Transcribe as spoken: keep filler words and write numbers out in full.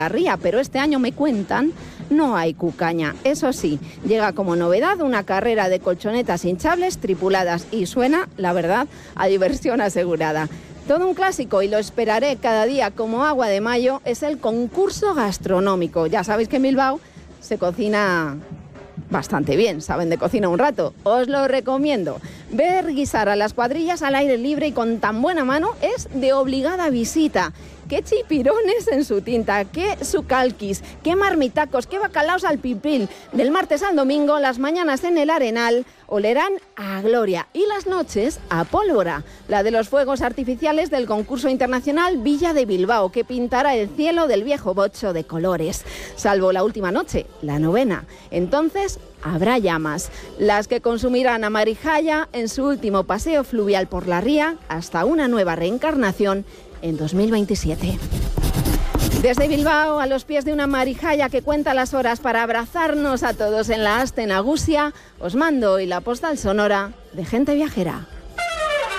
ría, pero este año me cuentan, no hay cucaña. Eso sí, llega como novedad una carrera de colchonetas hinchables tripuladas y suena, la verdad, a diversión asegurada. Todo un clásico y lo esperaré cada día como agua de mayo es el concurso gastronómico. Ya sabéis que en Bilbao se cocina bastante bien, saben de cocina un rato. Os lo recomiendo. Ver guisar a las cuadrillas al aire libre y con tan buena mano es de obligada visita. Qué chipirones en su tinta, qué sucalquis, qué marmitacos, qué bacalaos al pipil. Del martes al domingo, las mañanas en el Arenal olerán a gloria y las noches a pólvora. La de los fuegos artificiales del concurso internacional Villa de Bilbao, que pintará el cielo del viejo bocho de colores. Salvo la última noche, la novena. Entonces habrá llamas, las que consumirán a Marijaya en su último paseo fluvial por la ría hasta una nueva reencarnación en dos mil veintisiete. Desde Bilbao, a los pies de una Marijaya que cuenta las horas para abrazarnos a todos en la Aste Nagusia, os mando hoy la postal sonora de Gente Viajera.